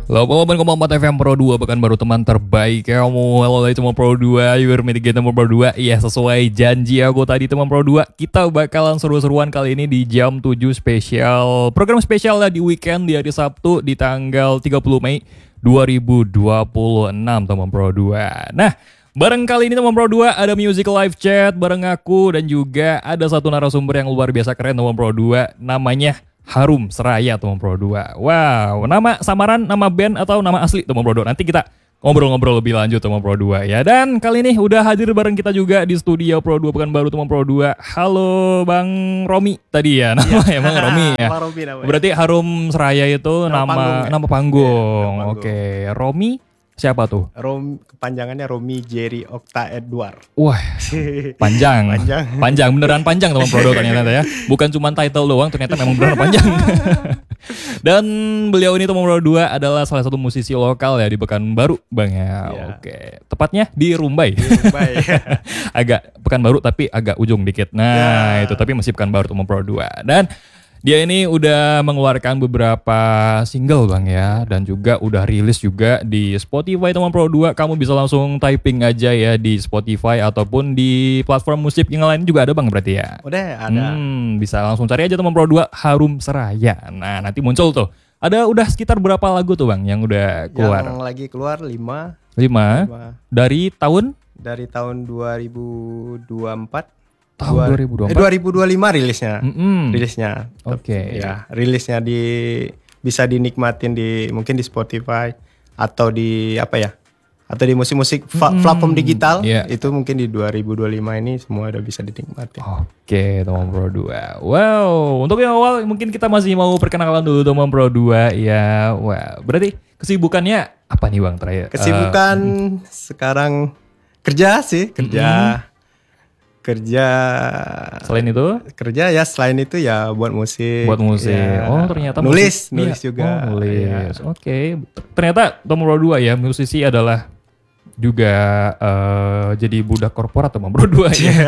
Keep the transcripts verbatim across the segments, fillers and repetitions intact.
delapan koma empat F M Pro dua, bahkan baru teman terbaik kamu. Halo teman Pro dua, you are mitigate teman Pro dua. Iya, sesuai janji aku tadi teman Pro dua, kita bakalan seru-seruan kali ini di jam tujuh spesial. Program spesial lah di weekend di hari Sabtu di tanggal tiga puluh Mei dua ribu dua puluh enam teman Pro dua. Nah, bareng kali ini teman Pro dua ada Music Live Chat bareng aku dan juga ada satu narasumber yang luar biasa keren teman Pro dua, namanya Harum Seraya teman Pro dua. Wow, nama samaran, nama band atau nama asli teman Pro dua? Nanti kita ngobrol-ngobrol lebih lanjut teman Pro dua ya. Dan kali ini udah hadir bareng kita juga di studio Pro dua Pekanbaru teman Pro dua. Halo Bang Romi tadi ya namanya, Bang Romi ya. Romi namanya. Berarti Harum Seraya itu nama Nama panggung, ya? nama panggung. Iya, nama panggung. Oke, Romi siapa tuh? Rom, kepanjangannya Romi Jerry Okta Edward. Wah, panjang. Panjang. Panjang, beneran panjang teman Pro dua ternyata ya. Bukan cuma title doang, ternyata memang beneran panjang. Dan beliau ini teman Pro dua adalah salah satu musisi lokal ya di Pekanbaru, Bang ya. Iya. Oke. Tepatnya di Rumbai. Baik. Agak Pekanbaru tapi agak ujung dikit. Nah, Ya. itu tapi masih Pekanbaru teman Pro dua. Dan dia ini udah mengeluarkan beberapa single Bang ya, dan juga udah rilis juga di Spotify teman Pro dua. Kamu bisa langsung typing aja ya di Spotify ataupun di platform musik yang lain juga ada Bang berarti ya. Udah ada. Hmm, bisa langsung cari aja teman Pro dua Harum Seraya. Nah, nanti muncul tuh. Ada udah sekitar berapa lagu tuh Bang yang udah keluar? Yang lagi keluar lima. Lima. lima. Dari tahun Dari tahun dua ribu dua puluh empat. tahun dua ribu dua puluh Eh, empat. dua ribu dua puluh lima rilisnya. Mm-mm. Rilisnya. Oke. Ya, rilisnya di bisa dinikmatin di mungkin di Spotify atau di apa ya? Atau di musik-musik fa- Hmm, platform digital. iya. Itu mungkin di dua ribu dua puluh lima ini semua udah bisa dinikmati. Oke, teman Pro dua. Wow, untuk yang awal mungkin kita masih mau perkenalan dulu teman Pro dua ya. Wah, berarti kesibukannya apa nih Bang terakhir? Kesibukan sekarang kerja sih, kerja. Kerja Eh, selain itu kerja ya selain itu ya buat musik. buat musik. Ya. Oh, ternyata nulis, musik- nulis iya. juga. Oh, nulis. Ya. Oke. Ternyata teman Pro dua ya, musisi adalah juga eh, jadi budak korporat teman Pro dua ya.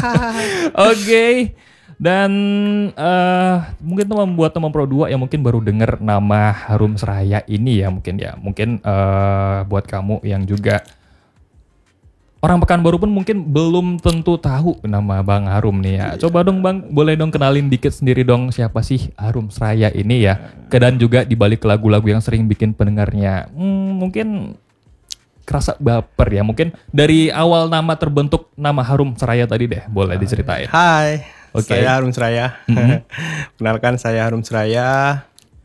Oke. Dan eh, mungkin teman buat teman Pro dua yang mungkin baru dengar nama Harum Seraya ini ya mungkin ya. Mungkin eh, buat kamu yang juga orang Pekanbaru pun mungkin belum tentu tahu nama Bang Harum nih ya. Coba dong Bang, boleh dong kenalin dikit sendiri dong siapa sih Harum Seraya ini ya. Dan juga dibalik lagu-lagu yang sering bikin pendengarnya hmm, mungkin kerasa baper ya. Mungkin dari awal nama terbentuk nama Harum Seraya tadi deh, boleh diceritain. Hai, Oke. saya Harum Seraya. Mhm. Kenalkan saya Harum Seraya.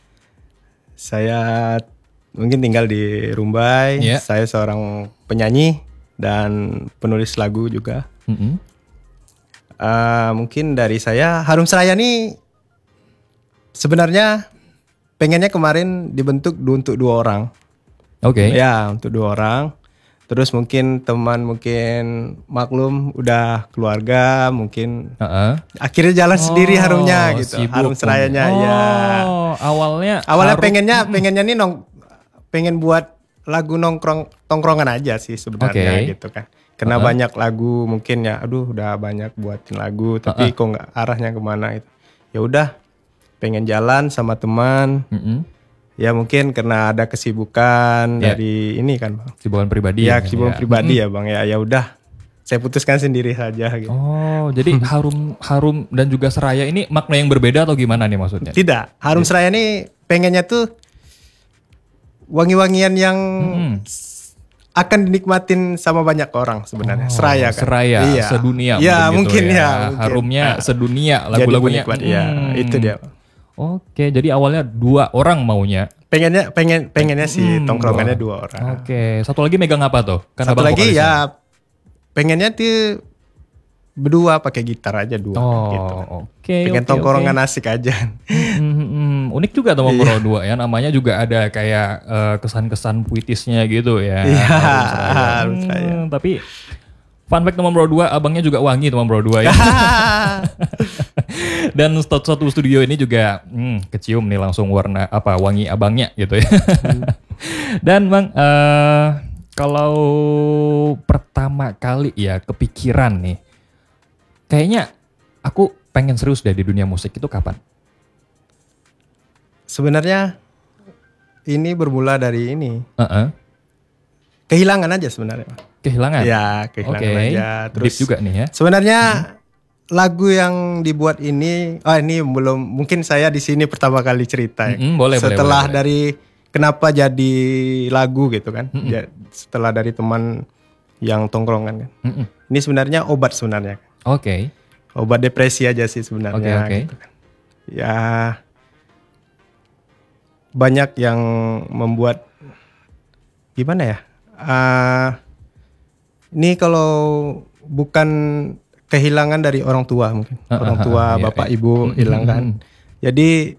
Saya mungkin tinggal di Rumbai. Iya. Saya seorang penyanyi dan penulis lagu juga. Mm-mm. Eh, mungkin dari saya Harum Seraya nih sebenarnya pengennya kemarin dibentuk du- untuk dua orang. Oke. Ya, untuk dua orang. Terus mungkin teman mungkin maklum udah keluarga, mungkin Heeh. akhirnya jalan sendiri harumnya gitu. sibuk. Harum Serayanya oh, ya. awalnya Awalnya Harum- pengennya pengennya nih nong pengen buat lagu nongkrong tongkrongan aja sih sebenarnya Oke. gitu kan. Karena Uh-huh. banyak lagu mungkin ya, aduh udah banyak buatin lagu tapi kok nggak arahnya kemana gitu. Ya udah pengen jalan sama teman. Mm-mm. Ya mungkin karena ada kesibukan Ya. dari ini kan Bang. Kesibukan pribadi Ya kan, kesibukan ya. pribadi ya Bang ya. Ya udah saya putuskan sendiri saja gitu. Oh, jadi harum harum dan juga seraya ini makna yang berbeda atau gimana nih maksudnya? Tidak, Harum Seraya nih pengennya tuh wangi-wangian yang Mm-mm. akan dinikmatin sama banyak orang sebenarnya. Oh, Seraya kan. Seraya, Iya. sedunia Iya, mungkin, gitu mungkin ya. mungkin. Harumnya Nah, sedunia jadi lagu-lagunya. menikmat, ya, Hmm. itu dia. Oke, jadi awalnya dua orang maunya. Pengennya pengen pengennya sih Hmm, tongkrongannya dua. dua orang. Oke, satu lagi megang apa tuh? Satu Bang lagi vokalisnya. ya pengennya tuh berdua pakai gitar aja dua Oh, gitu. oke. Pengen oke, tongkrongan oke. asik aja. Hmm, hmm, hmm. Unik juga teman Pro dua ya, namanya juga ada kayak eh, kesan-kesan puitisnya gitu ya. Iya, Harum Seraya. Harum Seraya. Hmm, tapi fun fact teman Pro dua, abangnya juga wangi teman Pro dua ya. Dan satu satu studio ini juga hmm, kecium nih langsung warna apa wangi abangnya gitu ya. Dan Bang, eh, kalau pertama kali ya kepikiran nih, kayaknya aku pengen serius deh di dunia musik itu kapan? Sebenarnya ini bermula dari ini. Uh-uh. Kehilangan aja sebenarnya. Kehilangan? Ya, kehilangan Oke. aja. Terus Deep juga nih ya. sebenarnya lagu yang dibuat ini, oh ini belum, mungkin saya di sini pertama kali cerita ya. Mm-mm, boleh, boleh, setelah boleh, dari kenapa jadi lagu gitu kan. Mm-mm. Ja- setelah dari teman yang tongkrongan kan. Mm-mm. Ini sebenarnya obat sebenarnya. Oke. Obat depresi aja sih sebenarnya. Oke, oke. Gitu kan. Ya banyak yang membuat gimana ya? Ah, ini kalau bukan kehilangan dari orang tua mungkin. Ah, Orang ah, tua, ah, iya, bapak, iya. ibu Mm, hilang mm, kan. mm. Jadi